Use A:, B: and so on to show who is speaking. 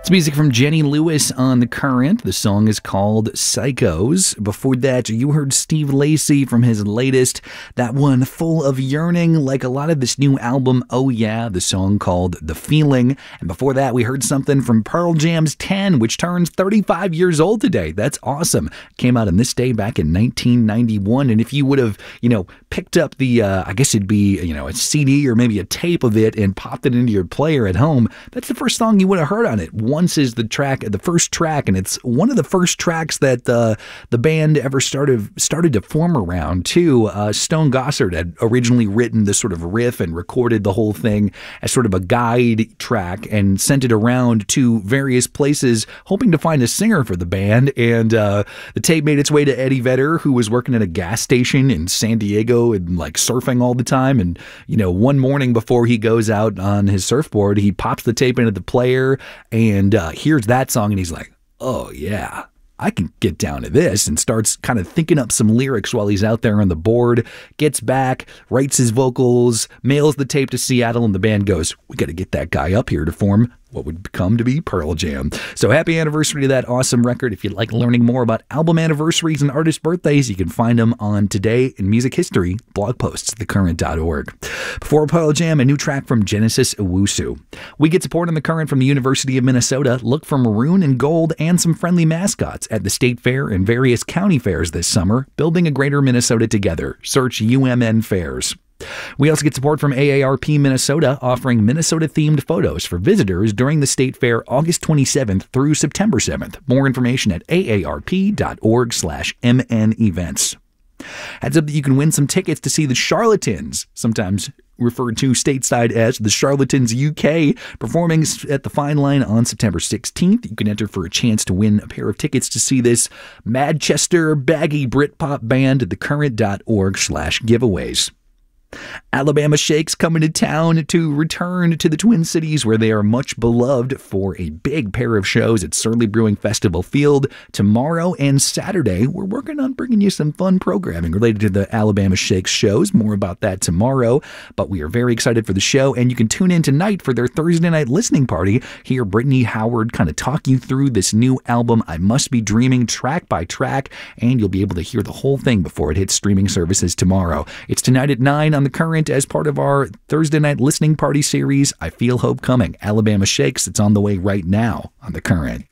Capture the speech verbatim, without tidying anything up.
A: It's music from Jenny Lewis on The Current. The song is called Psychos. Before that, you heard Steve Lacy from his latest, that one full of yearning, like a lot of this new album, Oh Yeah, the song called The Feeling. And before that, we heard something from Pearl Jam's ten, which turns thirty-five years old today. That's awesome. Came out on this day back in nineteen ninety-one. And if you would have, you know, picked up the, uh, I guess it'd be, you know, a C D or maybe a tape of it and popped it into your player at home, that's the first song you would have heard on it. Once is the track, the first track, and it's one of the first tracks that uh, the band ever started started to form around, too. Uh, Stone Gossard had originally written this sort of riff and recorded the whole thing as sort of a guide track and sent it around to various places, hoping to find a singer for the band. And uh, the tape made its way to Eddie Vedder, who was working at a gas station in San Diego and like surfing all the time. And, you know, one morning before he goes out on his surfboard, he pops the tape into the player and uh, hears that song, and he's like, oh yeah, I can get down to this, and starts kind of thinking up some lyrics while he's out there on the board, gets back, writes his vocals, mails the tape to Seattle, and the band goes, we got to get that guy up here to form what would come to be Pearl Jam. So happy anniversary to that awesome record. If you'd like learning more about album anniversaries and artist birthdays, you can find them on Today in Music History blog posts at the current dot org. Before Pearl Jam, a new track from Genesis Owusu. We get support on The Current from the University of Minnesota. Look for maroon and gold and some friendly mascots at the State Fair and various county fairs this summer, building a greater Minnesota together. Search U M N Fairs. We also get support from A A R P Minnesota, offering Minnesota-themed photos for visitors during the State Fair August twenty-seventh through September seventh. More information at A A R P dot org slash M N events. Heads up that you can win some tickets to see the Charlatans, sometimes referred to stateside as the Charlatans U K, performing at the Fine Line on September sixteenth. You can enter for a chance to win a pair of tickets to see this Manchester baggy Britpop band at the current dot org slash giveaways. Alabama Shakes coming to town to return to the Twin Cities, where they are much beloved, for a big pair of shows at Surly Brewing Festival Field tomorrow and Saturday. We're working on bringing you some fun programming related to the Alabama Shakes shows. More about that tomorrow, but we are very excited for the show, and you can tune in tonight for their Thursday night listening party. Hear Brittany Howard kind of talk you through this new album, I Must Be Dreaming, track by track, and you'll be able to hear the whole thing before it hits streaming services tomorrow. It's tonight at nine on The Current as part of our Thursday night listening party series, I Feel Hope Coming. Alabama Shakes, it's on the way right now on The Current.